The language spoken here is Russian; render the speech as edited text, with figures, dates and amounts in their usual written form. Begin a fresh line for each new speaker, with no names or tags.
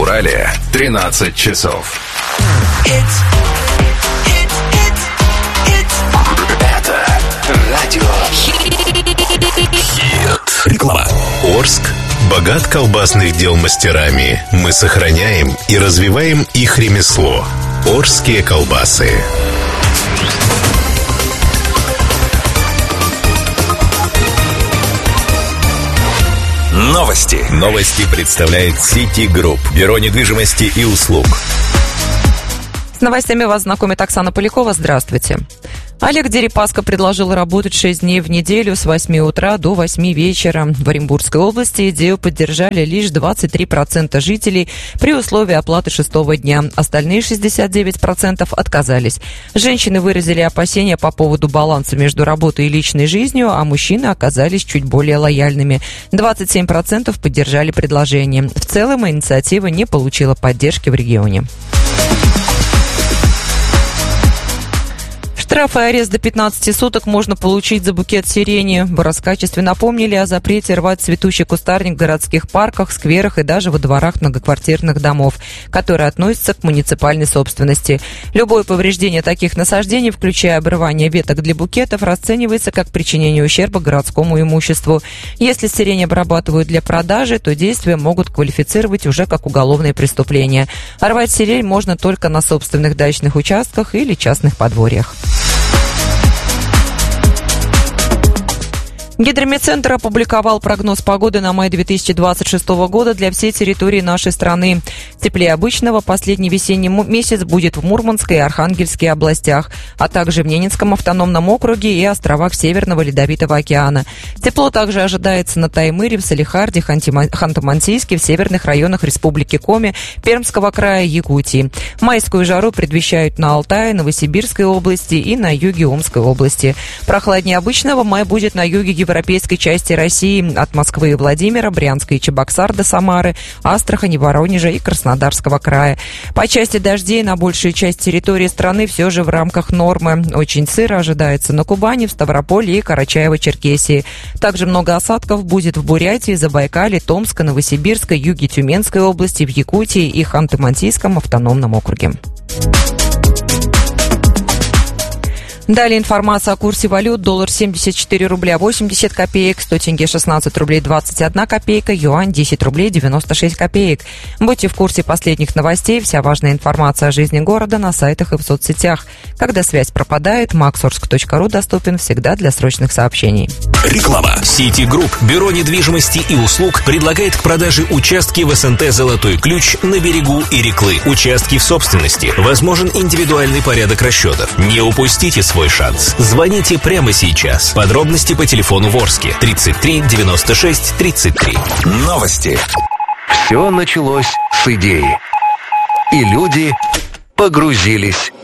Урале 13 часов. Это радио Хит. Реклама. Орск богат колбасных дел мастерами. Мы сохраняем и развиваем их ремесло. Орские колбасы. Новости. Новости представляет City Group. Бюро недвижимости и услуг.
С новостями вас знакомит Оксана Полякова. Здравствуйте. Олег Дерипаска предложил работать 6 дней в неделю с 8 утра до 8 вечера. В Оренбургской области идею поддержали лишь 23% жителей при условии оплаты 6-го дня. Остальные 69% отказались. Женщины выразили опасения по поводу баланса между работой и личной жизнью, а мужчины оказались чуть более лояльными. 27% поддержали предложение. В целом инициатива не получила поддержки в регионе. Штраф и арест до 15 суток можно получить за букет сирени. В Роскачестве напомнили о запрете рвать цветущий кустарник в городских парках, скверах и даже во дворах многоквартирных домов, которые относятся к муниципальной собственности. Любое повреждение таких насаждений, включая обрывание веток для букетов, расценивается как причинение ущерба городскому имуществу. Если сирень обрабатывают для продажи, то действия могут квалифицировать уже как уголовное преступление. А рвать сирень можно только на собственных дачных участках или частных подворьях. Гидрометцентр опубликовал прогноз погоды на май 2026 года для всей территории нашей страны. Теплее обычного последний весенний месяц будет в Мурманской и Архангельской областях, а также в Ненецком автономном округе и островах Северного Ледовитого океана. Тепло также ожидается на Таймыре, в Салехарде, Ханты-Мансийске, в северных районах Республики Коми, Пермского края, Якутии. Майскую жару предвещают на Алтае, Новосибирской области и на юге Омской области. Прохладнее обычного май будет на юге европейской части России, от Москвы и Владимира, Брянска и Чебоксар до Самары, Астрахани, Воронежа и Краснодарского края. По части дождей на большую часть территории страны все же в рамках нормы. Очень сыро ожидается на Кубани, в Ставрополе и Карачаево-Черкесии. Также много осадков будет в Бурятии, Забайкалье, Томской, Новосибирской, юге Тюменской области, в Якутии и Ханты-Мансийском автономном округе. Далее информация о курсе валют. Доллар 74 рубля 80 копеек, 100 тенге 16 рублей 21 копейка, юань 10 рублей 96 копеек. Будьте в курсе последних новостей. Вся важная информация о жизни города на сайтах и в соцсетях. Когда связь пропадает, maxorsk.ru доступен всегда для срочных сообщений.
Реклама. City Group, бюро недвижимости и услуг, предлагает к продаже участки в СНТ «Золотой ключ» на берегу Иреклы. Участки в собственности. Возможен индивидуальный порядок расчетов. Не упустите свой шанс. Звоните прямо сейчас. Подробности по телефону в Орске 33 96 33. Новости.
Все началось с идеи. И люди погрузились